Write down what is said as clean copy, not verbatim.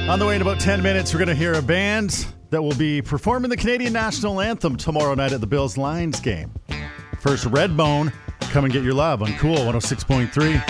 On the way in about 10 minutes, we're going to hear a band that will be performing the Canadian National Anthem tomorrow night at the Bills-Lions game. First, Redbone, Come and Get Your Love on Cool 106.3.